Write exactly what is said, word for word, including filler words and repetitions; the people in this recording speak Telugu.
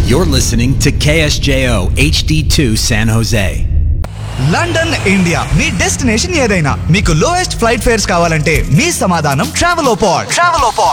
You're listening to K S J O H D two San Jose. London India me destination ఏదైనా మీకు లోయెస్ట్ ఫ్లైట్ ఫేర్స్ కావాలంటే మీ సమాధానం ట్రావెలోపాడ్ ట్రావెలోపాడ్